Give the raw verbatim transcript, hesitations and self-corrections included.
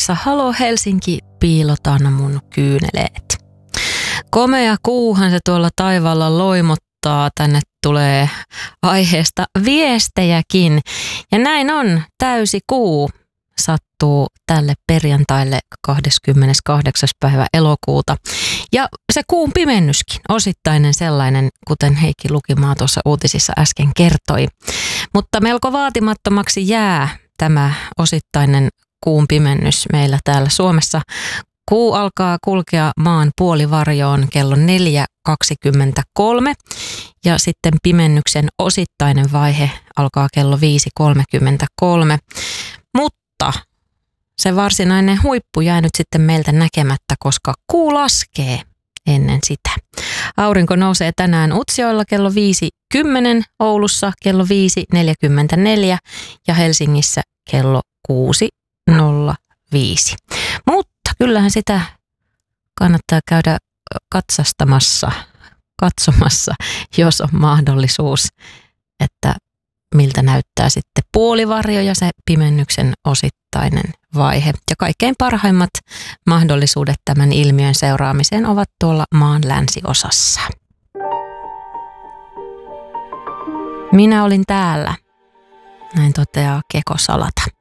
laulamassa Halo Helsinki, piilotan mun kyyneleet. Komea kuuhan se tuolla taivaalla loimottaa, tänne tulee aiheesta viestejäkin. Ja näin on, täysi kuu sattuu tälle perjantaille kahdeskymmeneskahdeksas päivä elokuuta. Ja se kuun pimennyskin, osittainen sellainen, kuten Heikki Lukimaa tuossa uutisissa äsken kertoi. Mutta melko vaatimattomaksi jää tämä osittainen kuun pimennys meillä täällä Suomessa. Kuu alkaa kulkea maan puolivarjoon kello neljä kaksikymmentäkolme ja sitten pimennyksen osittainen vaihe alkaa kello viisi kolmekymmentäkolme. Mutta se varsinainen huippu jää nyt sitten meiltä näkemättä, koska kuu laskee ennen sitä. Aurinko nousee tänään Utsjoella kello viisi kymmenen, Oulussa kello viisi neljäkymmentäneljä ja Helsingissä kello kuusi nolla viisi. Mutta kyllähän sitä kannattaa käydä katsastamassa, katsomassa, jos on mahdollisuus, että miltä näyttää sitten puolivarjo ja se pimennyksen osittainen vaihe. Ja kaikkein parhaimmat mahdollisuudet tämän ilmiön seuraamiseen ovat tuolla maan länsiosassa. Minä olin täällä, näin toteaa Keko Salata.